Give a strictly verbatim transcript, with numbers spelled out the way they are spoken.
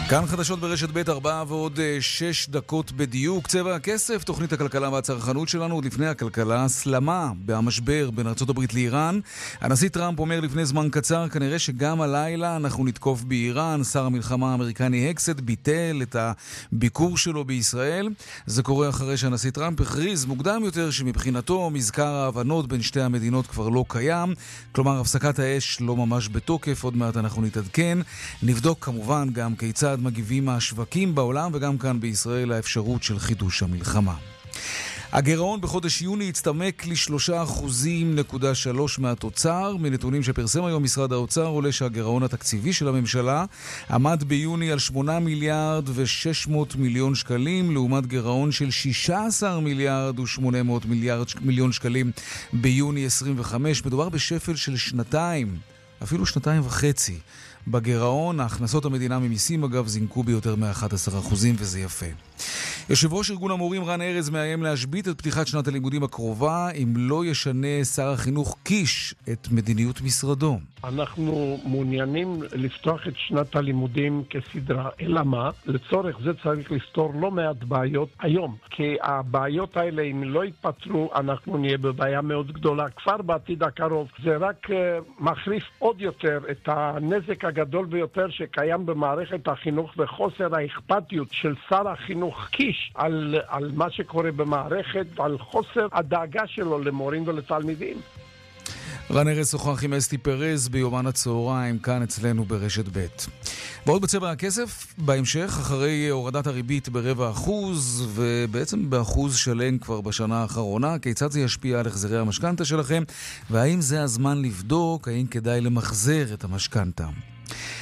כאן חדשות ברשת ב' ארבע ועוד שש דקות בדיוק. צבע הכסף, תוכנית הכלכלה והצרכנות שלנו. עוד לפני הכלכלה, הסלמה במשבר בין ארצות הברית לאיראן. הנשיא טראמפ אומר לפני זמן קצר, כנראה שגם הלילה אנחנו נתקוף באיראן. שר המלחמה האמריקני הקסט ביטל את הביקור שלו בישראל. זה קורה אחרי שהנשיא טראמפ הכריז מוקדם יותר שמבחינתו מזכר ההבנות בין שתי המדינות כבר לא קיים. כלומר, הפסקת האש לא ממש בתוקף. עוד מעט אנחנו נתעדכן. נבדוק כמובן גם כיצד מגיבים השווקים בעולם וגם כאן בישראל האפשרות של חידוש המלחמה. הגירעון בחודש יוני הצטמק ל-שלושה אחוזים נקודה שלוש מהתוצר. מנתונים שפרסם היום משרד האוצר עולה שהגירעון התקציבי של הממשלה עמד ביוני על שמונה מיליארד ו-שש מאות מיליון שקלים, לעומת גירעון של שישה עשר מיליארד ו-שמונה מאות מיליון שקלים ביוני עשרים וחמש. מדובר בשפל של שנתיים, אפילו שנתיים וחצי. בגירעון, ההכנסות המדינה ממיסים אגב זינקו ביותר מ-אחד עשר אחוזים, וזה יפה. יושב ראש ארגון המורים רן ארז מאיים להשבית את פתיחת שנת הלימודים הקרובה אם לא ישנה שר החינוך קיש את מדיניות משרדו. אנחנו מעוניינים לפתוח את שנת הלימודים כסדרה, אלא מה? לצורך זה צריך לפתור לא מעט בעיות היום, כי הבעיות האלה אם לא יתפתרו אנחנו נהיה בבעיה מאוד גדולה כבר בעתיד הקרוב. זה רק uh, מחריף עוד יותר את הנזק הגדול ביותר שקיים במערכת החינוך וחוסר האכפתיות של שר החינוך קיש על, על מה שקורה במערכת ועל חוסר הדאגה שלו למורים ולתלמידים. רן ארז שוחח עם אסתי פרז ביומן הצהריים כאן אצלנו ברשת ב'. ועוד בצבע הכסף, בהמשך, אחרי הורדת הריבית ברבע אחוז, ובעצם באחוז שלם כבר בשנה האחרונה, כיצד זה ישפיע על החזרי המשכנתה שלכם, והאם זה הזמן לבדוק, האם כדאי למחזר את המשכנתה.